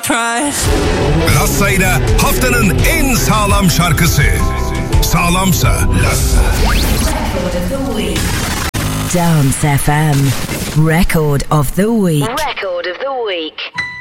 Lassa ile haftanın en sağlam şarkısı. Sağlamsa Lassa. Dance FM Record of the Week. Record of the Week.